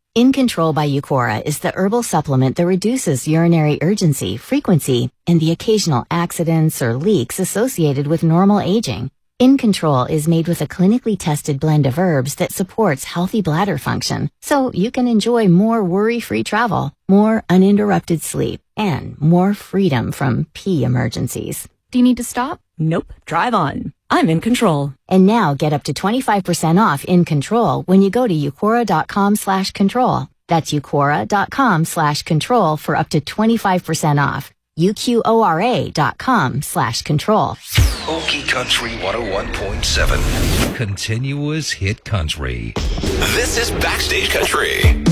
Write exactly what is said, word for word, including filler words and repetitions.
In Control by Eucora is the herbal supplement that reduces urinary urgency, frequency, and the occasional accidents or leaks associated with normal aging. In Control is made with a clinically tested blend of herbs that supports healthy bladder function, so you can enjoy more worry-free travel, more uninterrupted sleep, and more freedom from pee emergencies. Do you need to stop? Nope. Drive on. I'm in control. And now get up to twenty-five percent off In Control when you go to eucora.com slash control. That's eucora.com slash control for up to twenty-five percent off. U-Q-O-R-A dot com slash control. Okie Country one oh one point seven. Continuous hit country. This is Backstage Country.